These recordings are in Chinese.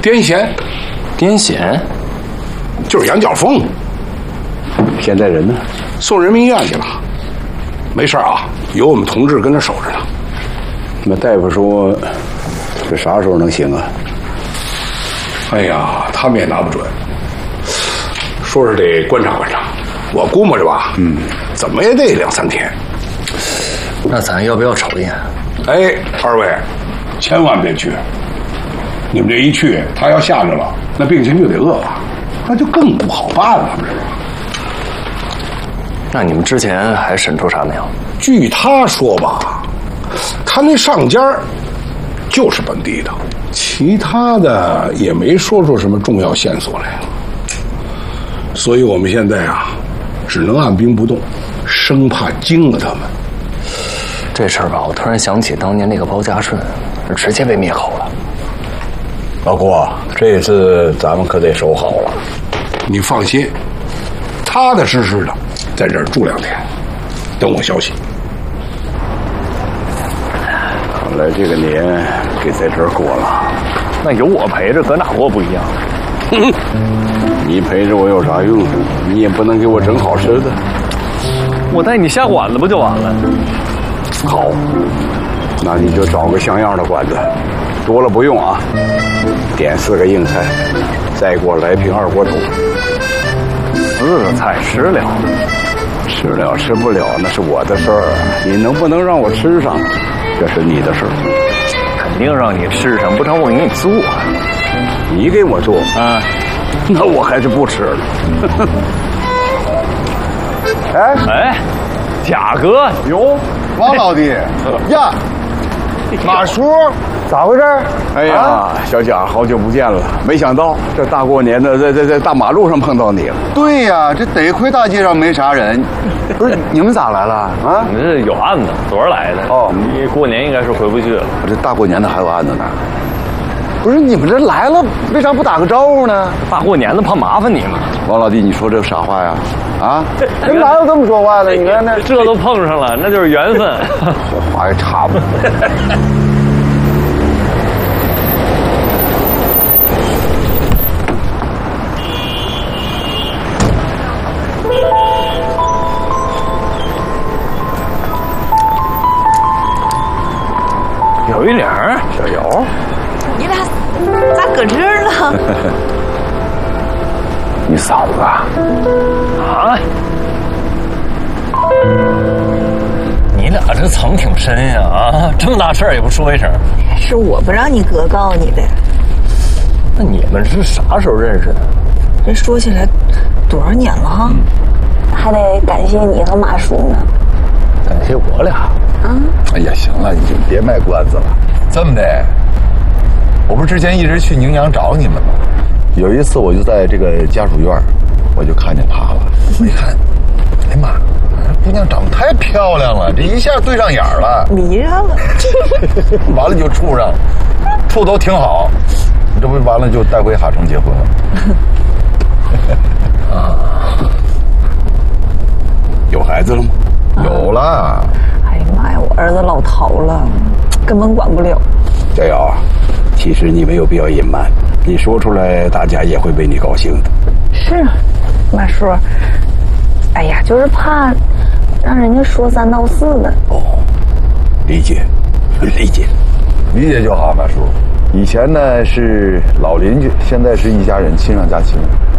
癫痫， 癫痫， 就是羊角风。 现在人呢？ 送人民医院去了，没事啊，有我们同志跟着守着呢。 那大夫说，这啥时候能行啊？ 哎呀，他们也拿不准，说是得观察观察，我估摸着吧，怎么也得2、3天。 那咱要不要瞅一眼？ 哎，二位，千万别去！你们这一去，他要吓着了，那病情就得恶化，那就更不好办了，知道吧？ 那你们之前还审出啥没有？ 据他说吧，他那上家就是本地的，其他的也没说出什么重要线索来了。所以我们现在啊，只能按兵不动，生怕惊了他们。 这事儿吧，我突然想起当年那个包家顺，直接被灭口了。 老郭，这次咱们可得守好了。 你放心，踏踏实实的在这儿住2天，等我消息。 看来这个年给在这儿过了。 那有我陪着，搁哪过不一样？ 你陪着我有啥用？你也不能给我整好吃的。 我带你下馆子不就完了？ 好，那你就找个像样的馆子，多了不用啊。点4个硬菜，再给我来瓶2锅头。 4个菜吃了？ 吃了吃不了那是我的事儿，你能不能让我吃上，这是你的事儿。 肯定让你吃上，不成我给你做。 你给我做啊？那我还是不吃了。 哎，贾哥， 哟，王老弟呀，马叔，咋回事？ 哎呀，小贾，好久不见了！没想到这大过年的，在大马路上碰到你了。 对呀，这得亏大街上没啥人。不是你们咋来了啊？ 你这有案子，昨儿来的。 哦， 你过年应该是回不去了。 这大过年的还有案子呢？不是你们这来了，为啥不打个招呼呢？ 大过年的怕麻烦你们。 王老弟，你说这啥话呀？啊，人哪有这么说话的？你看那这都碰上了，那就是缘分。 这话也差不多。 有一领儿， 小姚， 你俩咋搁这儿呢？ 你嫂子啊？ 你俩这藏挺深呀啊！这么大事儿也不说一声。 是我不让你哥告你的。 那你们是啥时候认识的？ 这说起来多少年了哈？还得感谢你和马叔呢。 感谢我俩。 哎呀，行了，你就别卖关子了。这么的，我不是之前一直去宁阳找你们吗？有一次我就在这个家属院，我就看见她了。我一看，哎妈，姑娘长得太漂亮了，这一下对上眼了， 迷上了。 完了就处上，处都挺好，这不完了就带回哈城结婚了。 啊，有孩子了吗？ 有了。 哎呀妈呀，我儿子老淘了，根本管不了。 小姚，其实你没有必要隐瞒，你说出来，大家也会为你高兴的。 是啊，马叔，哎呀，就是怕让人家说3道4的。 哦，理解，理解， 理解就好，马叔。以前呢是老邻居，现在是一家人，亲上加亲。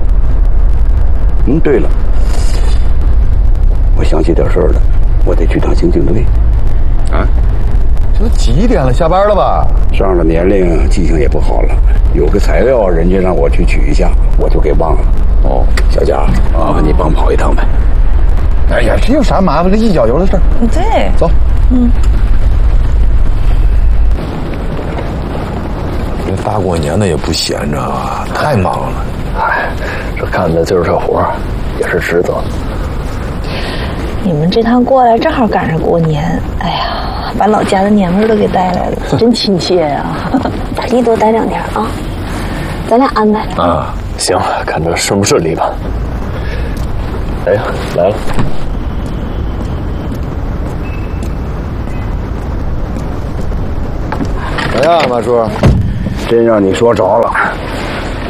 对了，我想起点事儿了，我得去趟刑警队。啊？ 这几点了？下班了吧？ 上了年龄，记性也不好了。有个材料，人家让我去取一下，我就给忘了。哦，小贾，麻烦你帮跑一趟呗。 哎呀，这有啥麻烦？这一脚油的事儿。 对， 走。这大过年的也不闲着啊，太忙了。 哎，这干的就是这活儿，也是职责。 你们这趟过来正好赶上过年，哎呀，把老家的年味儿都给带来了，真亲切呀！咋地多待2天啊，咱俩安排啊。行，看着顺不顺利吧。哎呀，来了。 怎么样，马叔？ 真让你说着了，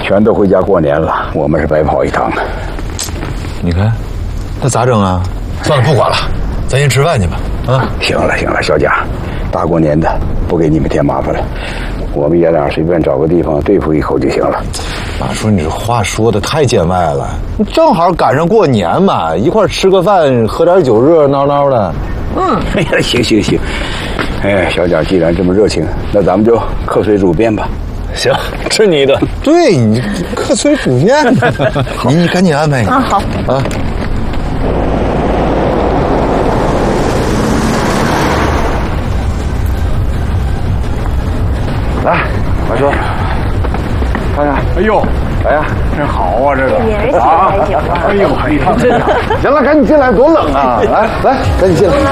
全都回家过年了，我们是白跑一趟。 你看，那咋整啊？算了，不管了，咱先吃饭去吧。啊， 行了，小贾，大过年的不给你们添麻烦了，我们爷俩随便找个地方对付一口就行了。 马叔，你这话说的太见外了，你正好赶上过年嘛，一块吃个饭，喝点酒，热热闹闹的。 哎呀，行。哎，小贾既然这么热情，那咱们就客随主便吧。 行，吃你一顿。 对，你客随主便。你赶紧安排啊，好啊。 来，马叔，看看，哎呦，哎呀，真好啊，这个年喜还行啊。 哎呦，一趟真好。行了，赶紧进来，多冷啊！来，赶紧进来。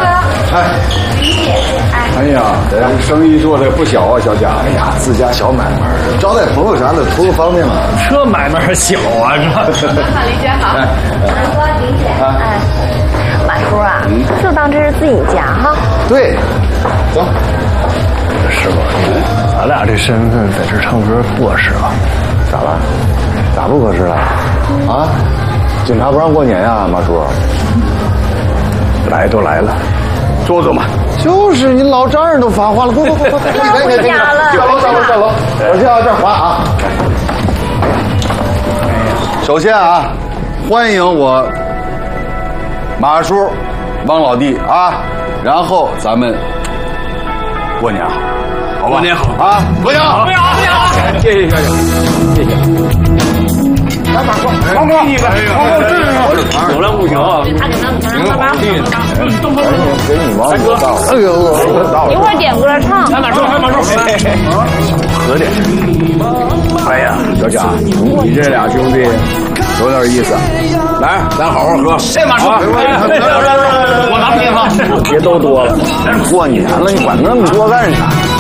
哎呀，生意做的不小啊，小贾。 哎呀，自家小买卖，招待朋友啥的，图个方便嘛。 这买卖小啊，这。 李姐好。李姐，哎，马叔啊，就当这是自己家哈。 对，走。 师傅，咱俩这身份在这唱歌不合适吧？ 咋了？咋不合适了？啊？警察不让过年呀，马叔。 来都来了，坐嘛。 就是你老丈人都发话了，快！ 回家了。 上楼，我先往这儿滑啊。首先啊，欢迎我马叔、汪老弟啊，然后咱们过年好。 过年好啊！过年好！ 谢谢小贾，谢谢。来，马哥，王哥， 走了不行啊！ 给你王哥到了。哎呦， 一会儿点歌唱。 马叔， 喝点。哎呀，小贾，你这俩兄弟有点意思。来，咱好好喝。 哎，马叔，我拿瓶子。 别都多了，过年了，你管那么多干啥？